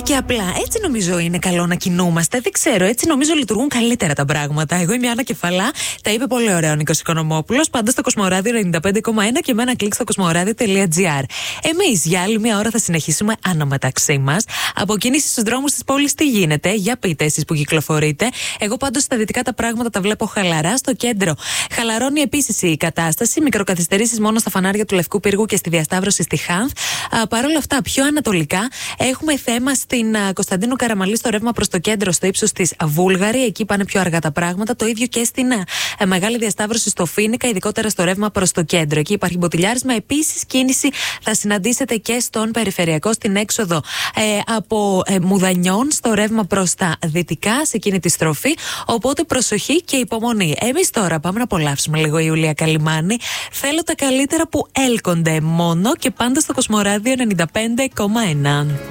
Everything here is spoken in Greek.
και απλά. Έτσι νομίζω είναι καλό να κινούμαστε. Δεν ξέρω, έτσι νομίζω λειτουργούν καλύτερα τα πράγματα. Εγώ είμαι η Άννα Κεφαλά. Τα είπε πολύ ωραία ο Νίκος Οικονομόπουλος. Πάντα στο Κοσμοράδιο 95,1 και με ένα κλικ στο κοσμοράδιο.gr. Εμείς για άλλη μια ώρα θα συνεχίσουμε αναμεταξύ μας. Αποκίνηση στους δρόμους της πόλης τι γίνεται? Για πείτε εσείς που κυκλοφορείτε. Εγώ πάντως στα δυτικά τα πράγματα τα βλέπω χαλαρά. Στο κέντρο χαλαρώνει επίσης η κατάσταση. Μικροκαθυστερήσεις μόνο στα φανάρια του Λευκού Πύργου και στη διασταύρωση στη Χάνθ. Παρ' όλα αυτά, πιο ανατολικά έχουμε θέμα στην Κωνσταντίνου Καραμαλή στο ρεύμα προς το κέντρο, στο ύψος της Βούλγαρη. Εκεί πάνε πιο αργά τα πράγματα. Το ίδιο και στην μεγάλη διασταύρωση στο Φοίνικα, ειδικότερα στο ρεύμα προς το κέντρο. Εκεί υπάρχει μποτιλιάρισμα. Επίσης, κίνηση θα συναντήσετε και στον περιφερειακό, στην έξοδο από Μουδανιών, στο ρεύμα προς τα δυτικά, σε εκείνη τη στροφή. Οπότε προσοχή και υπομονή. Εμείς τώρα πάμε να απολαύσουμε λίγο Ιουλία Καλυμάνη. Θέλω τα καλύτερα που έλκονται μόνο και πάντα στο Κοσμοράδιο 95,1.